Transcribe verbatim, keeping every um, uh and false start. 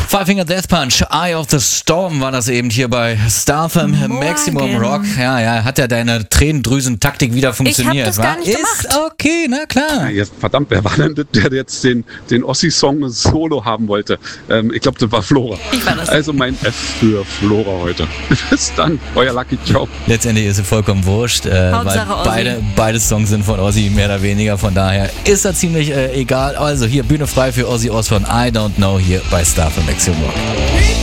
Five Finger Death Punch, Eye of the Storm war das eben hier bei Star F M Maximum Rock. Ja, ja, hat ja deine Tränendrüsen-Taktik wieder funktioniert. Ich hab das gar nicht Ist gemacht. okay, na klar. Ja, jetzt, verdammt, wer war denn das, der jetzt den, den Ossi-Song solo haben wollte? Ähm, ich glaube, das war Flora. Ich war das. Also mein F für Flora heute. Bis dann, euer Lucky, ciao. Letztendlich ist es vollkommen wurscht, äh, weil Hauptsache Ozzy. beide, beide Songs sind von Ozzy, mehr oder weniger. Von daher ist das ziemlich äh, egal. Also hier Bühne frei für Ozzy Osbourne, I Don't Know, hier bei Star F M Maximum Rock.